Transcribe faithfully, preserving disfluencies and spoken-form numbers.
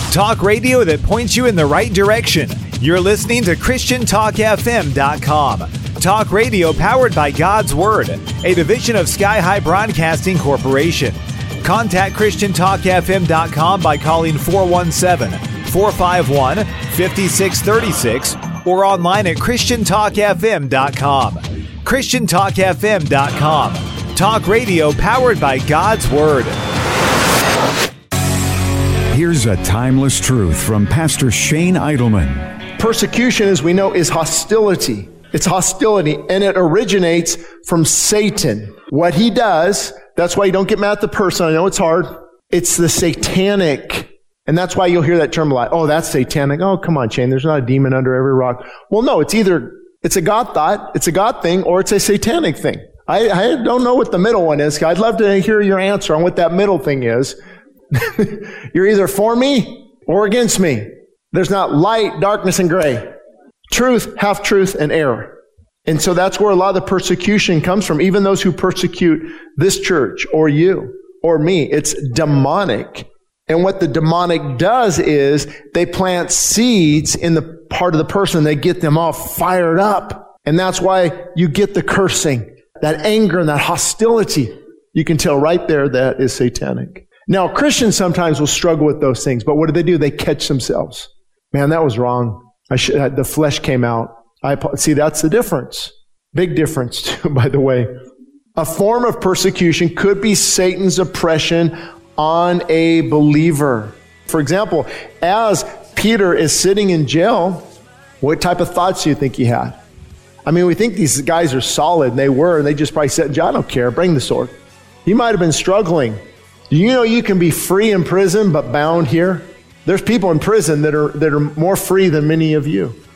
Talk radio that points you in the right direction. You're listening to Christian Talk F M dot com. Talk radio powered by God's Word, a division of Sky High Broadcasting Corporation. Contact Christian Talk F M dot com by calling four one seven, four five one, five six three six or online at Christian Talk F M dot com. Christian Talk F M dot com. Talk radio powered by God's Word. Here's a timeless truth from Pastor Shane Idleman. Persecution, as we know, is hostility. It's hostility, and it originates from Satan. What he does, that's why you don't get mad at the person. I know it's hard. It's the satanic. And that's why you'll hear that term a lot. Oh, that's satanic. Oh, come on, Shane. There's not a demon under every rock. Well, no, it's either, it's a God thought, it's a God thing, or it's a satanic thing. I, I don't know what the middle one is. I'd love to hear your answer on what that middle thing is. You're either for me or against me. There's not light, darkness, and gray. Truth, half-truth, and error. And so that's where a lot of the persecution comes from. Even those who persecute this church or you or me, it's demonic. And what the demonic does is they plant seeds in the part of the person. They get them all fired up. And that's why you get the cursing, that anger, and that hostility. You can tell right there that is satanic. Now, Christians sometimes will struggle with those things, but what do they do? They catch themselves. Man, that was wrong. I should, the flesh came out. I see, that's the difference. Big difference, too, by the way. A form of persecution could be Satan's oppression on a believer. For example, as Peter is sitting in jail, what type of thoughts do you think he had? I mean, we think these guys are solid, and they were, and they just probably said, I don't care, bring the sword. He might have been struggling. Do you know you can be free in prison but bound here? There's people in prison that are that are more free than many of you.